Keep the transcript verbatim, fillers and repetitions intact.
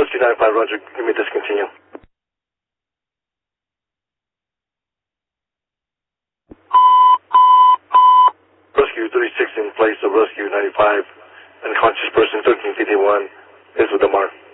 Rescue ninety-five, roger. You may discontinue. Rescue thirty-six in place of Rescue ninety-five. Unconscious person thirteen fifty-one is with the mark.